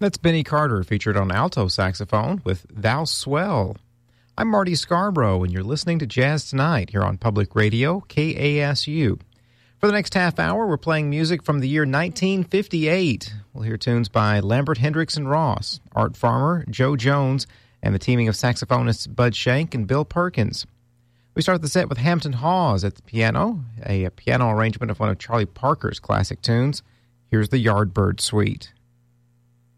That's Benny Carter, featured on alto saxophone with Thou Swell. I'm Marty Scarborough, and you're listening to Jazz Tonight here on Public Radio, KASU. For the next half hour, we're playing music from the year 1958. We'll hear tunes by Lambert Hendricks and Ross, Art Farmer, Joe Jones, and the teaming of saxophonists Bud Shank and Bill Perkins. We start the set with Hampton Hawes at the piano, a piano arrangement of one of Charlie Parker's classic tunes. Here's the Yardbird Suite.